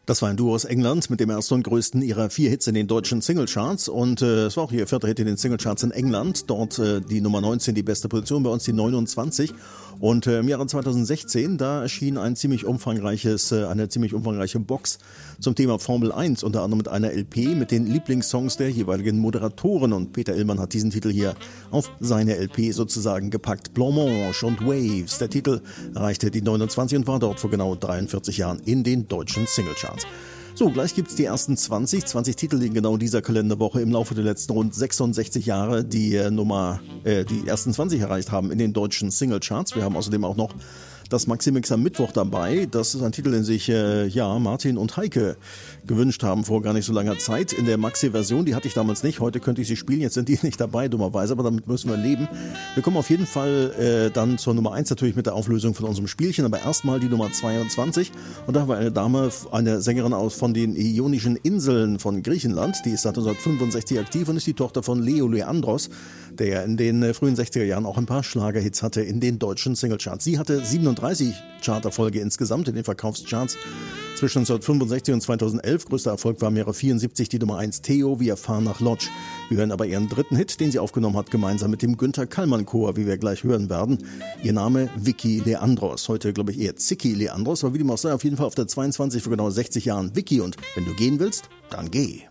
Das war ein Duo aus England mit dem ersten und größten ihrer 4 Hits in den deutschen Singlecharts und es war auch ihr 4. Hit in den Singlecharts in England. Dort die Nummer 19, die beste Position, bei uns die 29. Und im Jahre 2016, da erschien eine ziemlich umfangreiche Box zum Thema Formel 1, unter anderem mit einer LP mit den Lieblingssongs der jeweiligen Moderatoren. Und Peter Illmann hat diesen Titel hier auf seine LP sozusagen gepackt. Blancmange und Waves. Der Titel erreichte die 29 und war dort vor genau 43 Jahren in den deutschen Singlecharts. So, gleich gibt's die ersten 20 Titel, die in genau dieser Kalenderwoche im Laufe der letzten rund 66 Jahre die ersten 20 erreicht haben in den deutschen Singlecharts. Wir haben außerdem auch noch das Maxi-Mix am Mittwoch dabei. Das ist ein Titel, den sich Martin und Heike gewünscht haben vor gar nicht so langer Zeit. In der Maxi-Version, die hatte ich damals nicht. Heute könnte ich sie spielen, jetzt sind die nicht dabei, dummerweise, aber damit müssen wir leben. Wir kommen auf jeden Fall dann zur Nummer 1 natürlich mit der Auflösung von unserem Spielchen, aber erstmal die Nummer 22. Und da haben wir eine Dame, eine Sängerin von den Ionischen Inseln von Griechenland. Die ist seit 1965 aktiv und ist die Tochter von Leo Leandros, der in den frühen 60er Jahren auch ein paar Schlagerhits hatte in den deutschen Singlecharts. Sie hatte 37 Charterfolge insgesamt in den Verkaufscharts zwischen 1965 und 2011. Größter Erfolg war im Jahre 74 die Nummer 1 Theo, Wir fahren nach Lodz. Wir hören aber ihren 3. Hit, den sie aufgenommen hat, gemeinsam mit dem Günther Kallmann Chor, wie wir gleich hören werden. Ihr Name Vicky Leandros. Heute glaube ich eher Zicki Leandros, aber wie dem auch sei, auf jeden Fall auf der 22 vor genau 60 Jahren Vicky. Und wenn du gehen willst, dann geh.